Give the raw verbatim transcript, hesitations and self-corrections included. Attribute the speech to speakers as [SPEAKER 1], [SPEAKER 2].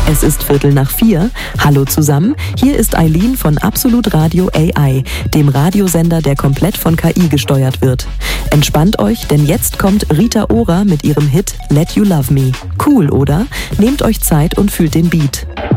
[SPEAKER 1] Es ist Viertel nach vier. Hallo zusammen, hier ist Eileen von Absolut Radio A I, dem Radiosender, der komplett von K I gesteuert wird. Entspannt euch, denn jetzt kommt Rita Ora mit ihrem Hit Let You Love Me. Cool, oder? Nehmt euch Zeit und fühlt den Beat.